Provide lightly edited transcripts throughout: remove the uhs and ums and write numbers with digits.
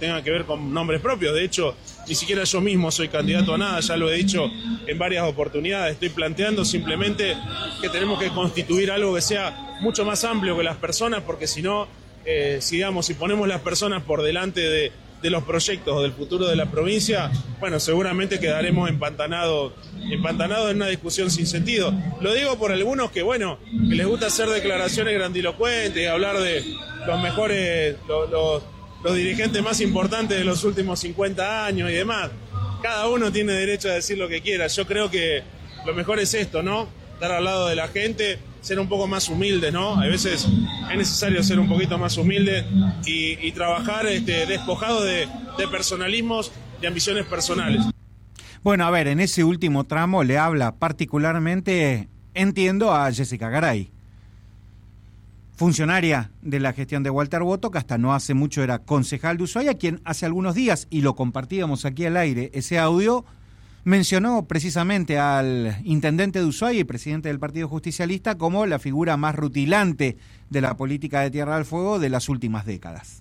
tengan que ver con nombres propios. De hecho, ni siquiera yo mismo soy candidato a nada, ya lo he dicho en varias oportunidades. Estoy planteando simplemente que tenemos que constituir algo que sea mucho más amplio que las personas, porque si no, si ponemos las personas por delante de los proyectos o del futuro de la provincia, bueno, seguramente quedaremos empantanados en una discusión sin sentido. Lo digo por algunos que les gusta hacer declaraciones grandilocuentes, hablar de los mejores, los dirigentes más importantes de los últimos 50 años y demás. Cada uno tiene derecho a decir lo que quiera. Yo creo que lo mejor es esto, ¿no? Estar al lado de la gente, ser un poco más humilde, ¿no? A veces es necesario ser un poquito más humilde y trabajar despojado de personalismos y ambiciones personales. Bueno, a ver, en ese último tramo le habla particularmente, entiendo, a Jessica Garay, funcionaria de la gestión de Walter Boto, que hasta no hace mucho era concejal de Ushuaia, quien hace algunos días, y lo compartíamos aquí al aire, ese audio, mencionó precisamente al intendente de Ushuaia y presidente del Partido Justicialista como la figura más rutilante de la política de Tierra del Fuego de las últimas décadas.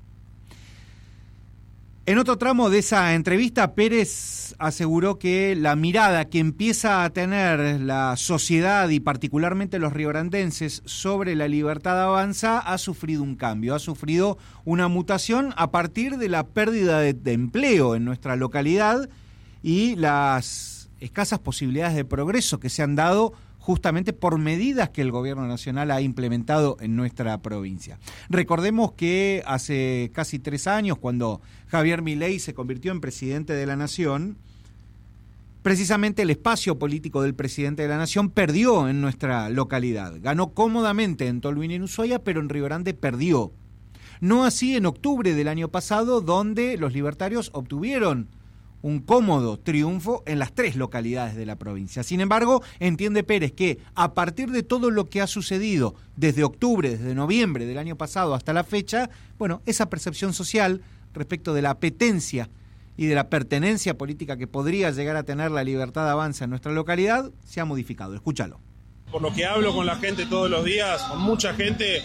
En otro tramo de esa entrevista, Pérez aseguró que la mirada que empieza a tener la sociedad y particularmente los riograndenses sobre la Libertad Avanza ha sufrido un cambio, ha sufrido una mutación a partir de la pérdida de empleo en nuestra localidad y las escasas posibilidades de progreso que se han dado justamente por medidas que el gobierno nacional ha implementado en nuestra provincia. Recordemos que hace casi 3 años, cuando Javier Milei se convirtió en presidente de la Nación, precisamente el espacio político del presidente de la Nación perdió en nuestra localidad. Ganó cómodamente en Tolwyn y en Ushuaia, pero en Río Grande perdió. No así en octubre del año pasado, donde los libertarios obtuvieron un cómodo triunfo en las 3 localidades de la provincia. Sin embargo, entiende Pérez que a partir de todo lo que ha sucedido desde octubre, desde noviembre del año pasado hasta la fecha, bueno, esa percepción social respecto de la apetencia y de la pertenencia política que podría llegar a tener la Libertad Avanza en nuestra localidad se ha modificado. Escúchalo. Por lo que hablo con la gente todos los días, con mucha gente,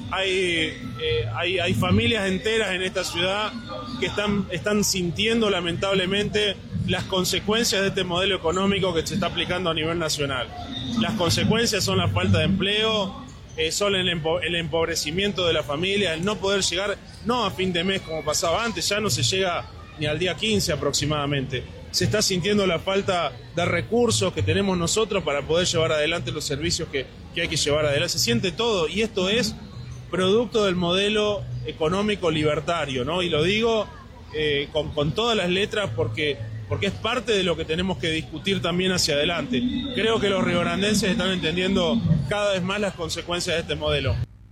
hay familias enteras en esta ciudad que están sintiendo lamentablemente las consecuencias de este modelo económico que se está aplicando a nivel nacional. Las consecuencias son la falta de empleo, son el empobrecimiento de la familia, el no poder llegar, no a fin de mes como pasaba antes, ya no se llega ni al día 15 aproximadamente. Se está sintiendo la falta de recursos que tenemos nosotros para poder llevar adelante los servicios que hay que llevar adelante. Se siente todo, y esto es producto del modelo económico libertario, ¿no? Y lo digo con todas las letras porque es parte de lo que tenemos que discutir también hacia adelante. Creo que los riograndenses están entendiendo cada vez más las consecuencias de este modelo.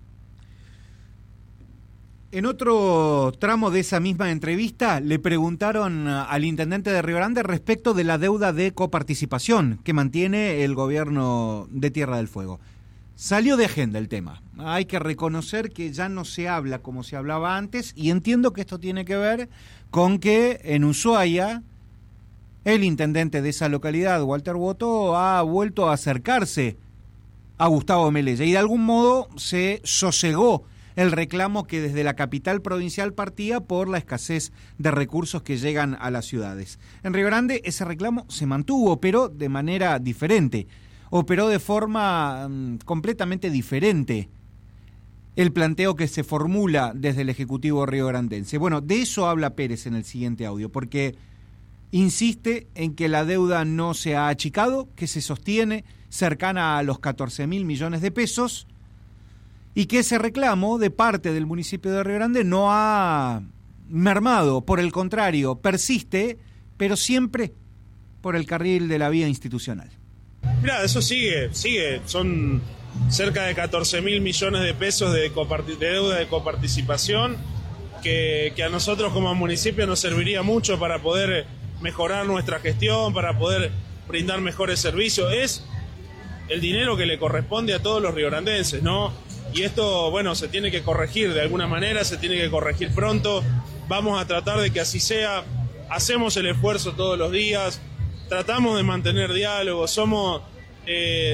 En otro tramo de esa misma entrevista le preguntaron al intendente de Río Grande respecto de la deuda de coparticipación que mantiene el gobierno de Tierra del Fuego. Salió de agenda el tema. Hay que reconocer que ya no se habla como se hablaba antes, y entiendo que esto tiene que ver con que en Ushuaia el intendente de esa localidad, Walter Boto, ha vuelto a acercarse a Gustavo Melella y de algún modo se sosegó el reclamo que desde la capital provincial partía por la escasez de recursos que llegan a las ciudades. En Río Grande ese reclamo se mantuvo, pero de manera diferente. Operó de forma completamente diferente el planteo que se formula desde el Ejecutivo riograndense. Bueno, de eso habla Pérez en el siguiente audio, porque insiste en que la deuda no se ha achicado, que se sostiene cercana a los 14.000 millones de pesos, y que ese reclamo de parte del municipio de Río Grande no ha mermado, por el contrario, persiste, pero siempre por el carril de la vía institucional. Mirá, eso sigue, son cerca de 14.000 millones de pesos de deuda de coparticipación que a nosotros como municipio nos serviría mucho para poder mejorar nuestra gestión, para poder brindar mejores servicios. Es el dinero que le corresponde a todos los riograndenses, ¿no? Y esto, bueno, se tiene que corregir de alguna manera, se tiene que corregir pronto. Vamos a tratar de que así sea. Hacemos el esfuerzo todos los días, tratamos de mantener diálogo, somos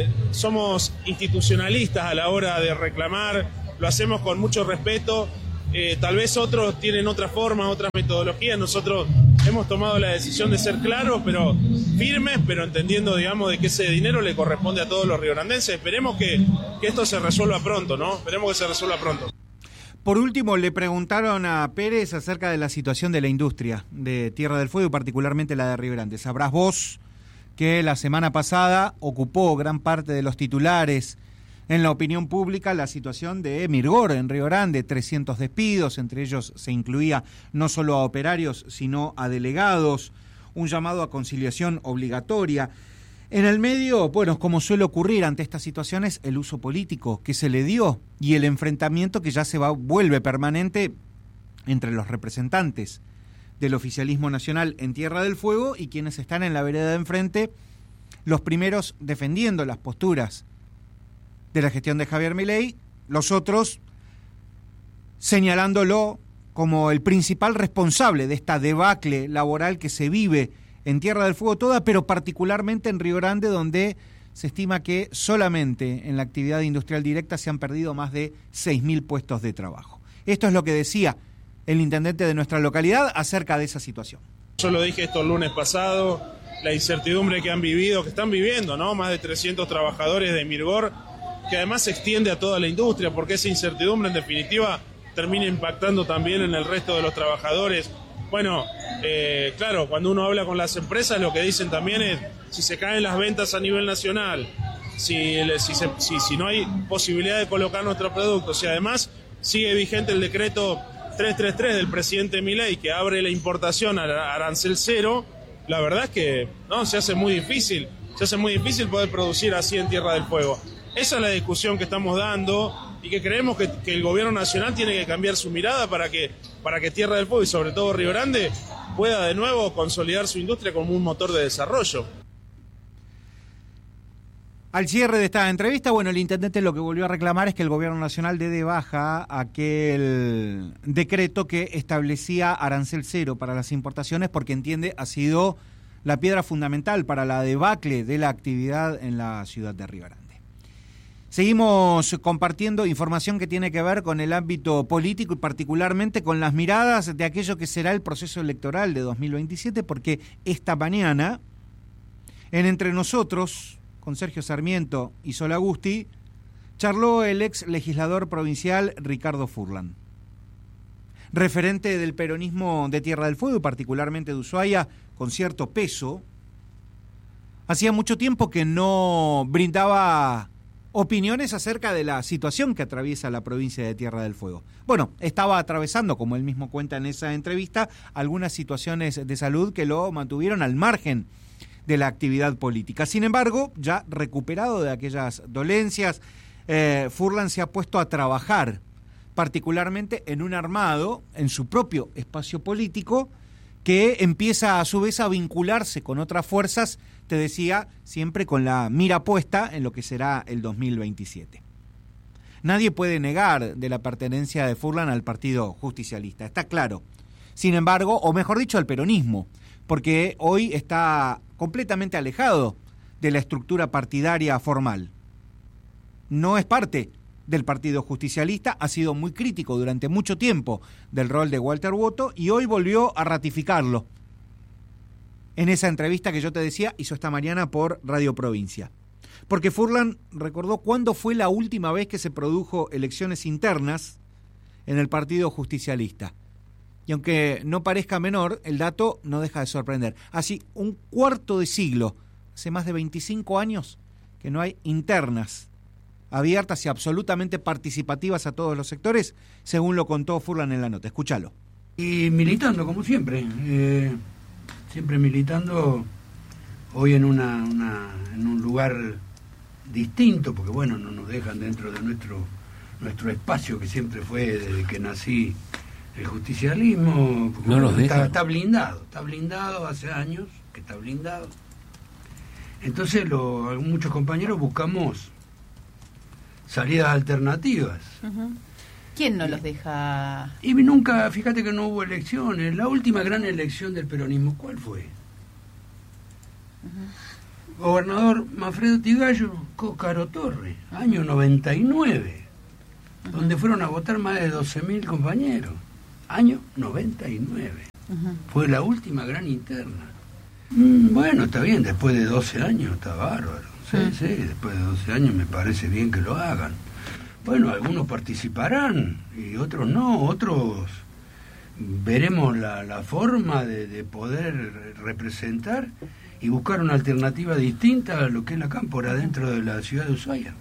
institucionalistas a la hora de reclamar, lo hacemos con mucho respeto, Tal vez otros tienen otras formas, otras metodologías. Nosotros hemos tomado la decisión de ser claros, pero firmes, pero entendiendo, digamos, de que ese dinero le corresponde a todos los riograndenses. Esperemos que esto se resuelva pronto, ¿no? Esperemos que se resuelva pronto. Por último, le preguntaron a Pérez acerca de la situación de la industria de Tierra del Fuego y particularmente la de Río Grande. Sabrás vos que la semana pasada ocupó gran parte de los titulares en la opinión pública la situación de Mirgor en Río Grande, 300 despidos, entre ellos se incluía no solo a operarios, sino a delegados, un llamado a conciliación obligatoria. En el medio, bueno, como suele ocurrir ante estas situaciones, el uso político que se le dio y el enfrentamiento que ya vuelve permanente entre los representantes del oficialismo nacional en Tierra del Fuego y quienes están en la vereda de enfrente, los primeros defendiendo las posturas de la gestión de Javier Milei, los otros señalándolo como el principal responsable de esta debacle laboral que se vive en Tierra del Fuego toda, pero particularmente en Río Grande, donde se estima que solamente en la actividad industrial directa se han perdido más de 6.000 puestos de trabajo. Esto es lo que decía el intendente de nuestra localidad acerca de esa situación. Yo lo dije esto el lunes pasado, la incertidumbre que han vivido, que están viviendo, ¿no? Más de 300 trabajadores de Mirgor, que además se extiende a toda la industria, porque esa incertidumbre en definitiva termina impactando también en el resto de los trabajadores. Bueno, claro, cuando uno habla con las empresas, lo que dicen también es si se caen las ventas a nivel nacional, si no hay posibilidad de colocar nuestros productos, y además sigue vigente el decreto 333 del presidente Milei que abre la importación a arancel cero, la verdad es que no se hace muy difícil poder producir así en Tierra del Fuego. Esa es la discusión que estamos dando y que creemos que el gobierno nacional tiene que cambiar su mirada para que Tierra del Fuego y sobre todo Río Grande pueda de nuevo consolidar su industria como un motor de desarrollo. Al cierre de esta entrevista, bueno, el intendente lo que volvió a reclamar es que el gobierno nacional dé de baja aquel decreto que establecía arancel cero para las importaciones porque entiende ha sido la piedra fundamental para la debacle de la actividad en la ciudad de Río Grande. Seguimos compartiendo información que tiene que ver con el ámbito político y particularmente con las miradas de aquello que será el proceso electoral de 2027, porque esta mañana, en Entre Nosotros, con Sergio Sarmiento y Sol Agusti, charló el ex legislador provincial Ricardo Furlan. Referente del peronismo de Tierra del Fuego y particularmente de Ushuaia, con cierto peso, hacía mucho tiempo que no brindaba opiniones acerca de la situación que atraviesa la provincia de Tierra del Fuego. Bueno, estaba atravesando, como él mismo cuenta en esa entrevista, algunas situaciones de salud que lo mantuvieron al margen de la actividad política. Sin embargo, ya recuperado de aquellas dolencias, Furlan se ha puesto a trabajar, particularmente en un armado, en su propio espacio político, que empieza a su vez a vincularse con otras fuerzas, te decía, siempre con la mira puesta en lo que será el 2027. Nadie puede negar de la pertenencia de Furlan al Partido Justicialista, está claro. Sin embargo, o mejor dicho, al peronismo, porque hoy está completamente alejado de la estructura partidaria formal. No es parte del Partido Justicialista, ha sido muy crítico durante mucho tiempo del rol de Walter Boto y hoy volvió a ratificarlo en esa entrevista que yo te decía, hizo esta mañana por Radio Provincia. Porque Furlan recordó cuándo fue la última vez que se produjo elecciones internas en el Partido Justicialista. Y aunque no parezca menor, el dato no deja de sorprender. Así, un cuarto de siglo, hace más de 25 años, que no hay internas abiertas y absolutamente participativas a todos los sectores, según lo contó Furlan en la nota. Escúchalo. Y militando, como siempre. Siempre militando, hoy en un lugar distinto, porque bueno, no nos dejan dentro de nuestro espacio, que siempre fue desde que nací el justicialismo. No nos dejan. Está blindado hace años, que está blindado. Entonces muchos compañeros buscamos salidas alternativas. Uh-huh. ¿Quién no los deja? Y nunca, fíjate que no hubo elecciones. La última gran elección del peronismo, ¿cuál fue? Uh-huh. Gobernador Manfredo Tigallo, Cócaro Torre, año 99. donde fueron a votar más de 12.000 compañeros. Año 99. Fue la última gran interna. Bueno, está bien, después de 12 años está bárbaro. Sí, después de 12 años me parece bien que lo hagan. Bueno, algunos participarán y otros no, otros veremos la forma de poder representar y buscar una alternativa distinta a lo que es la cámpora dentro de la ciudad de Ushuaia.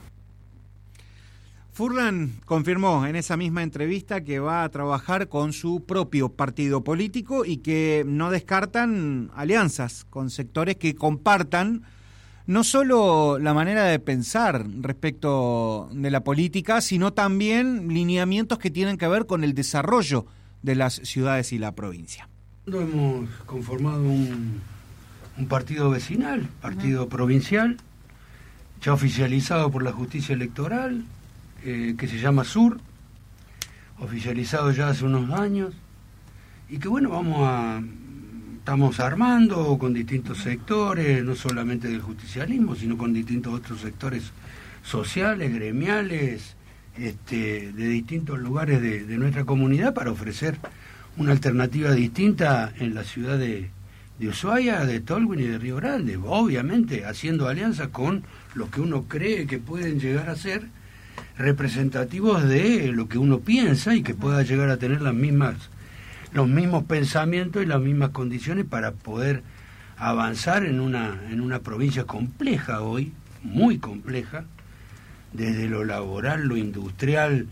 Furlan confirmó en esa misma entrevista que va a trabajar con su propio partido político y que no descartan alianzas con sectores que compartan no solo la manera de pensar respecto de la política, sino también lineamientos que tienen que ver con el desarrollo de las ciudades y la provincia. Hemos conformado un partido vecinal, partido provincial, ya oficializado por la justicia electoral, que se llama Sur, oficializado ya hace unos años, y que bueno, estamos armando con distintos sectores, no solamente del justicialismo, sino con distintos otros sectores sociales, gremiales, de distintos lugares de nuestra comunidad, para ofrecer una alternativa distinta en la ciudad de Ushuaia, de Tolwyn y de Río Grande, obviamente haciendo alianzas con los que uno cree que pueden llegar a ser representativos de lo que uno piensa y que pueda llegar a tener los mismos pensamientos y las mismas condiciones para poder avanzar en una provincia compleja hoy, muy compleja, desde lo laboral, lo industrial,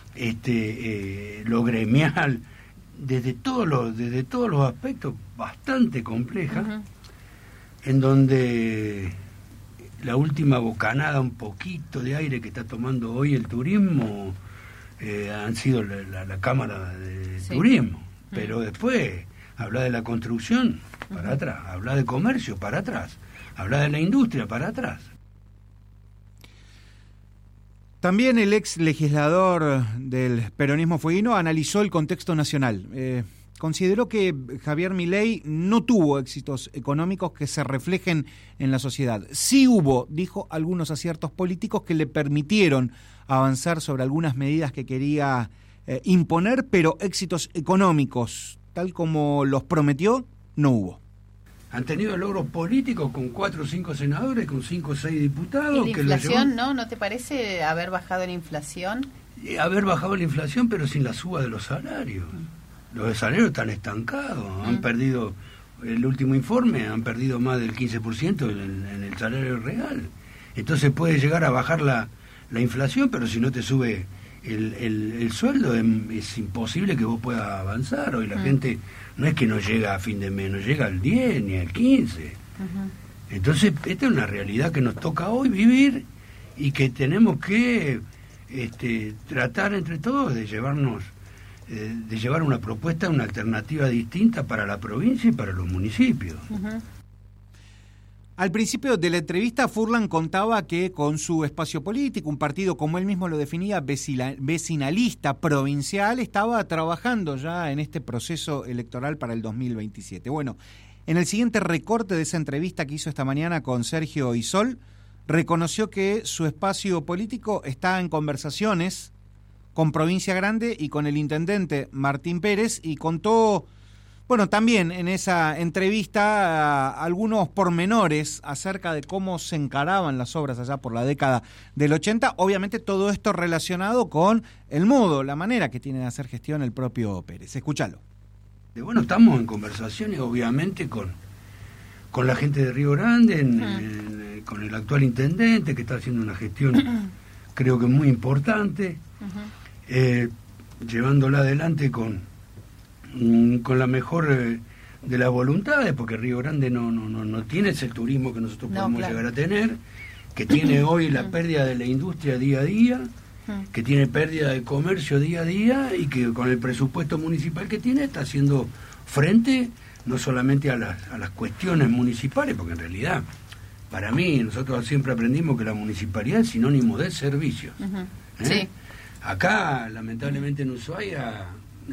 lo gremial, desde todos los aspectos, bastante compleja, en donde la última bocanada, un poquito de aire que está tomando hoy el turismo, han sido la Cámara de Turismo, pero después habla de la construcción, para atrás, habla de comercio, para atrás, habla de la industria, para atrás. También el ex legislador del peronismo fueguino analizó el contexto nacional. Consideró que Javier Milei no tuvo éxitos económicos que se reflejen en la sociedad. Sí hubo, dijo, algunos aciertos políticos que le permitieron avanzar sobre algunas medidas que quería imponer, pero éxitos económicos, tal como los prometió, no hubo. Han tenido logros políticos con 4 o 5 senadores, con 5 o 6 diputados. ¿Y la inflación, no te parece haber bajado la inflación? Haber bajado la inflación, pero sin la suba de los salarios. Los salarios están estancados, han perdido, el último informe, han perdido más del 15% en el salario real. Entonces puede llegar a bajar la inflación, pero si no te sube el sueldo, es imposible que vos puedas avanzar. Hoy la gente no es que no llega a fin de mes, no llega al 10 ni al 15. Entonces esta es una realidad que nos toca hoy vivir y que tenemos que tratar entre todos de llevar una propuesta, una alternativa distinta para la provincia y para los municipios. Al principio de la entrevista, Furlan contaba que con su espacio político, un partido como él mismo lo definía, vecinalista, provincial, estaba trabajando ya en este proceso electoral para el 2027. Bueno, en el siguiente recorte de esa entrevista que hizo esta mañana con Sergio Isol, reconoció que su espacio político está en conversaciones con Provincia Grande y con el intendente Martín Pérez, y contó, bueno, también en esa entrevista algunos pormenores acerca de cómo se encaraban las obras allá por la década del 80, obviamente todo esto relacionado con el modo, la manera que tiene de hacer gestión el propio Pérez. Escúchalo. Bueno, estamos en conversaciones obviamente con la gente de Río Grande, con el actual intendente, que está haciendo una gestión creo que muy importante, llevándola adelante con la mejor de las voluntades, porque Río Grande no tiene ese turismo que nosotros podemos llegar a tener, que tiene hoy la pérdida de la industria día a día, que tiene pérdida de comercio día a día, y que con el presupuesto municipal que tiene está haciendo frente no solamente a las cuestiones municipales, porque en realidad, para mí, nosotros siempre aprendimos que la municipalidad es sinónimo de servicios. Sí. Acá, lamentablemente en Ushuaia,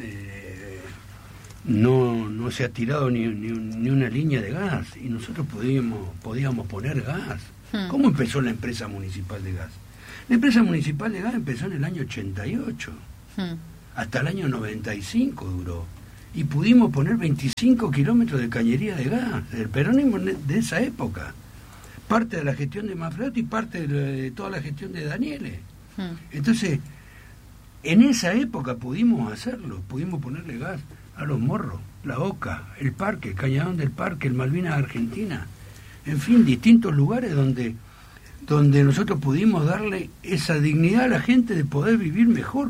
no se ha tirado ni una línea de gas, y nosotros podíamos poner gas. ¿Cómo empezó la empresa municipal de gas? La empresa municipal de gas empezó en el año 88. Hasta el año 95 duró. Y pudimos poner 25 kilómetros de cañería de gas. El peronismo de esa época. Parte de la gestión de Manfredotti y parte de toda la gestión de Daniele. Entonces, en esa época pudimos hacerlo. Pudimos ponerle gas a Los Morros, La Oca, el Parque, el Cañadón del Parque, el Malvinas Argentina. En fin, distintos lugares donde nosotros pudimos darle esa dignidad a la gente de poder vivir mejor.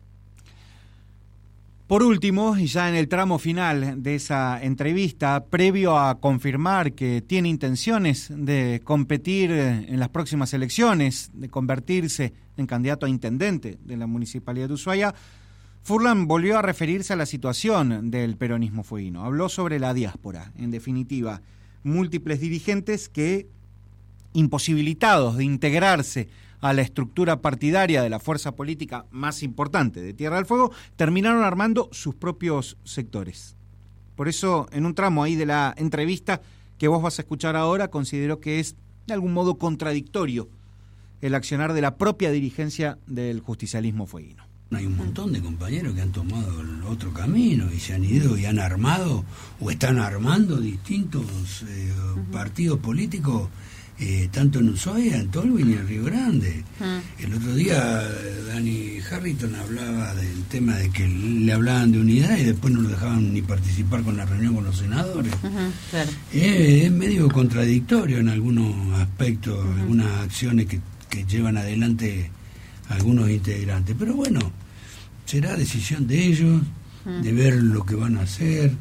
Por último, y ya en el tramo final de esa entrevista, previo a confirmar que tiene intenciones de competir en las próximas elecciones, de convertirse en candidato a intendente de la Municipalidad de Ushuaia, Furlan volvió a referirse a la situación del peronismo fueguino. Habló sobre la diáspora, en definitiva, múltiples dirigentes que, imposibilitados de integrarse a la estructura partidaria de la fuerza política más importante de Tierra del Fuego, terminaron armando sus propios sectores. Por eso, en un tramo ahí de la entrevista que vos vas a escuchar ahora, considero que es de algún modo contradictorio el accionar de la propia dirigencia del justicialismo fueguino. Hay un montón de compañeros que han tomado el otro camino y se han ido y han armado o están armando distintos partidos políticos, tanto en Ushuaia, en Tolwyn y en Río Grande. El otro día Dani Harrington hablaba del tema de que le hablaban de unidad y después no lo dejaban ni participar con la reunión con los senadores. Claro. Es medio contradictorio en algunos aspectos, algunas acciones que llevan adelante algunos integrantes, pero bueno, será decisión de ellos, de ver lo que van a hacer.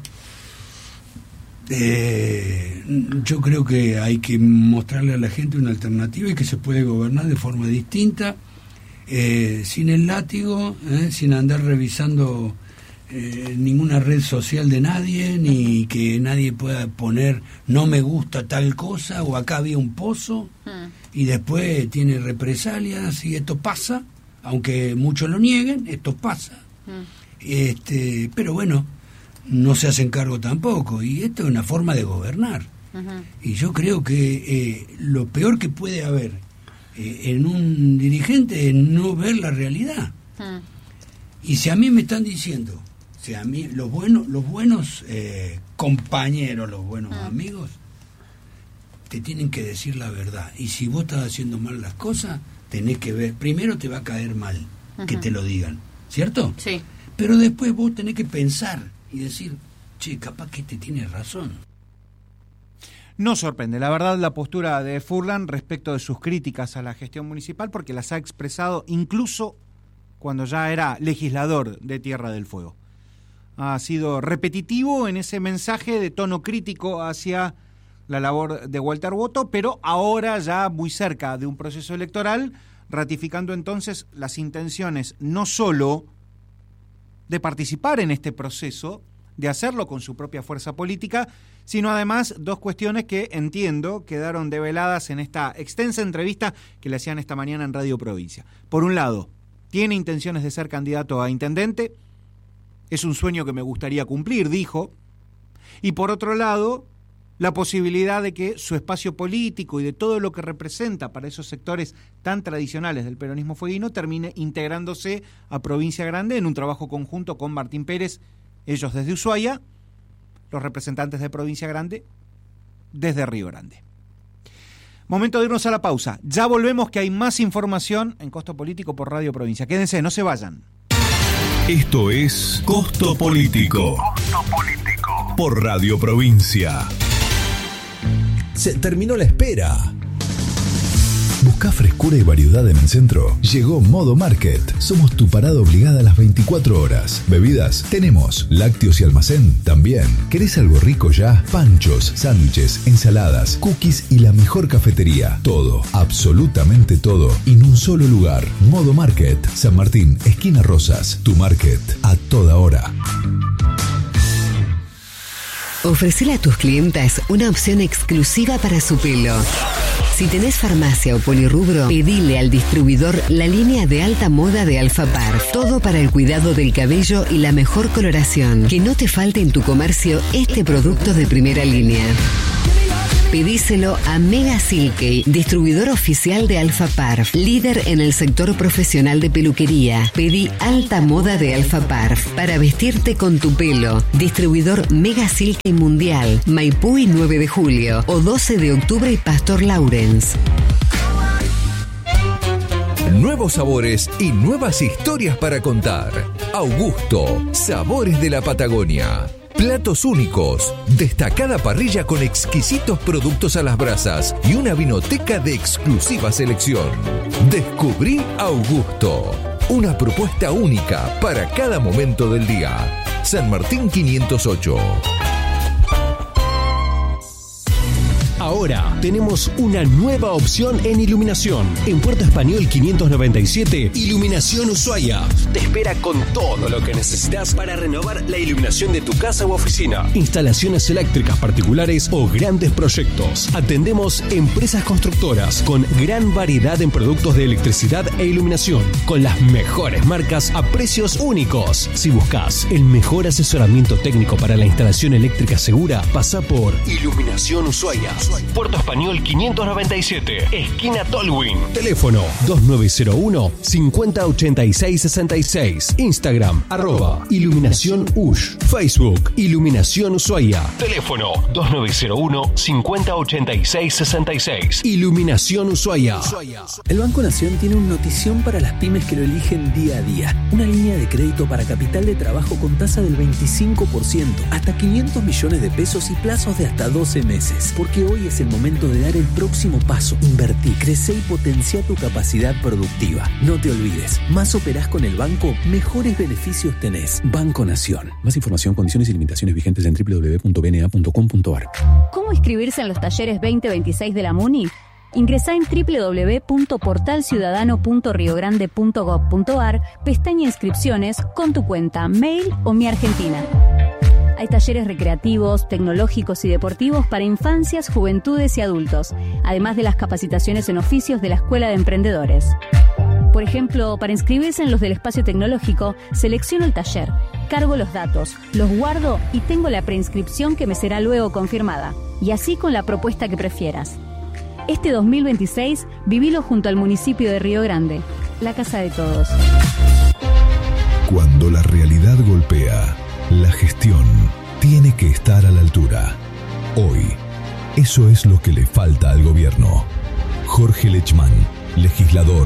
Yo creo que hay que mostrarle a la gente una alternativa y que se puede gobernar de forma distinta, sin el látigo, sin andar revisando ninguna red social de nadie, ni que nadie pueda poner no me gusta tal cosa o acá había un pozo y después tiene represalias y esto pasa, aunque muchos lo nieguen, esto pasa. Pero bueno, no se hacen cargo tampoco, y esto es una forma de gobernar. Y yo creo que lo peor que puede haber en un dirigente es no ver la realidad. Y si a mí me están diciendo, si a mí los buenos compañeros, los buenos amigos, te tienen que decir la verdad. Y si vos estás haciendo mal las cosas, tenés que ver, primero te va a caer mal que te lo digan, ¿cierto? Sí. Pero después vos tenés que pensar y decir, che, capaz que este tiene razón. No sorprende, la verdad, la postura de Furlan respecto de sus críticas a la gestión municipal, porque las ha expresado incluso cuando ya era legislador de Tierra del Fuego. Ha sido repetitivo en ese mensaje de tono crítico hacia la labor de Walter Boto, pero ahora ya muy cerca de un proceso electoral, ratificando entonces las intenciones no solo de participar en este proceso, de hacerlo con su propia fuerza política, sino además dos cuestiones que entiendo quedaron develadas en esta extensa entrevista que le hacían esta mañana en Radio Provincia. Por un lado, tiene intenciones de ser candidato a intendente, es un sueño que me gustaría cumplir, dijo, y por otro lado, la posibilidad de que su espacio político y de todo lo que representa para esos sectores tan tradicionales del peronismo fueguino termine integrándose a Provincia Grande en un trabajo conjunto con Martín Pérez, ellos desde Ushuaia, los representantes de Provincia Grande desde Río Grande. Momento de irnos a la pausa. Ya volvemos, que hay más información en Costo Político por Radio Provincia. Quédense, no se vayan. Esto es Costo Político. Costo Político. Por Radio Provincia. Se terminó la espera. ¿Buscás frescura y variedad en el centro? Llegó Modo Market. Somos tu parada obligada a las 24 horas. Bebidas, tenemos. Lácteos y almacén, también. ¿Querés algo rico ya? Panchos, sándwiches, ensaladas, cookies y la mejor cafetería. Todo, absolutamente todo, en un solo lugar. Modo Market. San Martín, esquina Rosas. Tu market, a toda hora. Ofrecele a tus clientas una opción exclusiva para su pelo. Si tenés farmacia o polirrubro, pedile al distribuidor la línea de alta moda de Alfapar. Todo para el cuidado del cabello y la mejor coloración. Que no te falte en tu comercio este producto de primera línea. Pedíselo a Mega Silkey, distribuidor oficial de Alfa Parf, líder en el sector profesional de peluquería. Pedí alta moda de Alfa Parf para vestirte con tu pelo. Distribuidor Mega Silkey Mundial, Maipú y 9 de julio, o 12 de octubre y Pastor Lawrence. Nuevos sabores y nuevas historias para contar. Augusto, sabores de la Patagonia. Platos únicos, destacada parrilla con exquisitos productos a las brasas y una vinoteca de exclusiva selección. Descubrí Augusto, una propuesta única para cada momento del día. San Martín 508. Ahora tenemos una nueva opción en iluminación. En Puerto Español 597, Iluminación Ushuaia. Te espera con todo lo que necesitas para renovar la iluminación de tu casa u oficina. Instalaciones eléctricas particulares o grandes proyectos. Atendemos empresas constructoras con gran variedad en productos de electricidad e iluminación, con las mejores marcas a precios únicos. Si buscas el mejor asesoramiento técnico para la instalación eléctrica segura, pasa por Iluminación Ushuaia. Puerto Español 597, esquina Tolwyn. Teléfono 2901-508666. Instagram @Iluminación Ush. Facebook Iluminación Ushuaia. Teléfono 2901-508666. Iluminación Ushuaia. El Banco Nación tiene una notición para las pymes que lo eligen día a día. Una línea de crédito para capital de trabajo con tasa del 25%, hasta 500 millones de pesos y plazos de hasta 12 meses. Porque hoy es el momento de dar el próximo paso. Invertí, crece y potencia tu capacidad productiva. No te olvides, más operás con el banco, mejores beneficios tenés. Banco Nación. Más información, condiciones y limitaciones vigentes en www.bna.com.ar. ¿Cómo inscribirse en los talleres 2026 de la MUNI? Ingresá en www.portalciudadano.riogrande.gov.ar, pestaña Inscripciones, con tu cuenta, mail o Mi Argentina. Hay talleres recreativos, tecnológicos y deportivos para infancias, juventudes y adultos, además de las capacitaciones en oficios de la Escuela de Emprendedores. Por ejemplo, para inscribirse en los del espacio tecnológico, selecciono el taller, cargo los datos, los guardo y tengo la preinscripción que me será luego confirmada. Y así con la propuesta que prefieras. Este 2026, vivilo junto al municipio de Río Grande, la casa de todos. Cuando la realidad golpea, la gestión tiene que estar a la altura. Hoy, eso es lo que le falta al gobierno. Jorge Lechman, legislador.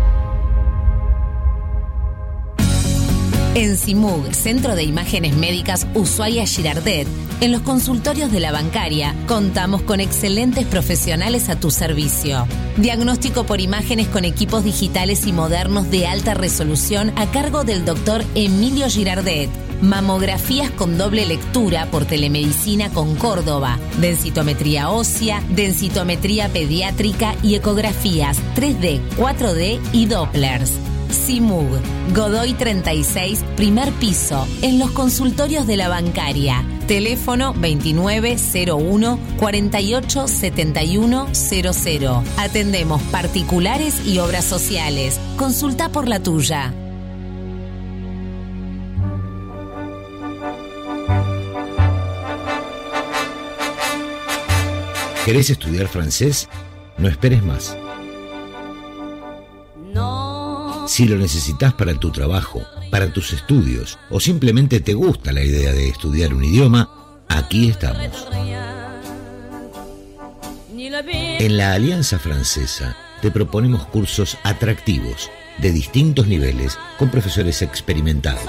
En CIMUG, Centro de Imágenes Médicas Ushuaia Girardet, en los consultorios de la bancaria, contamos con excelentes profesionales a tu servicio. Diagnóstico por imágenes con equipos digitales y modernos de alta resolución a cargo del doctor Emilio Girardet. Mamografías con doble lectura por telemedicina con Córdoba, densitometría ósea, densitometría pediátrica y ecografías 3D, 4D y Dopplers. CIMUG, Godoy 36, primer piso, en los consultorios de la bancaria. Teléfono 2901-487100. Atendemos particulares y obras sociales. Consulta por la tuya. ¿Querés estudiar francés? No esperes más. Si lo necesitas para tu trabajo, para tus estudios o simplemente te gusta la idea de estudiar un idioma, aquí estamos. En la Alianza Francesa te proponemos cursos atractivos de distintos niveles con profesores experimentados.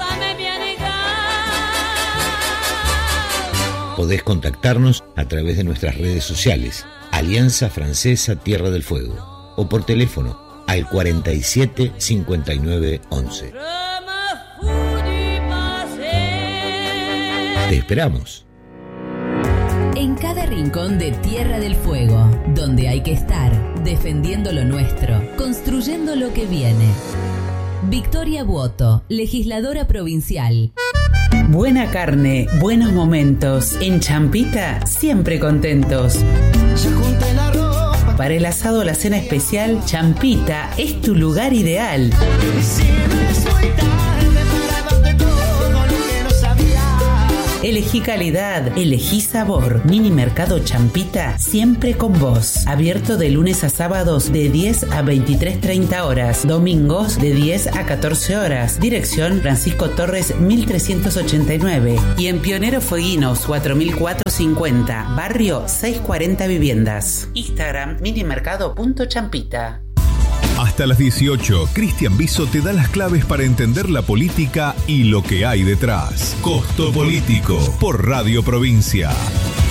Podés contactarnos a través de nuestras redes sociales, Alianza Francesa Tierra del Fuego, o por teléfono al 47 59 11. Te esperamos. En cada rincón de Tierra del Fuego, donde hay que estar, defendiendo lo nuestro, construyendo lo que viene. Victoria Buoto, legisladora provincial. Buena carne, buenos momentos. En Champita, siempre contentos. Para el asado o la cena especial, Champita es tu lugar ideal. Elegí calidad, elegí sabor. Mini Mercado Champita, siempre con vos. Abierto de lunes a sábados de 10 a 23:30 horas. Domingos de 10 a 14 horas. Dirección Francisco Torres 1389. Y en Pionero Fueguinos 4450. Barrio 640 Viviendas. Instagram minimercado.champita. Hasta las 18, Cristian Biso te da las claves para entender la política y lo que hay detrás. Costo Político, por Radio Provincia.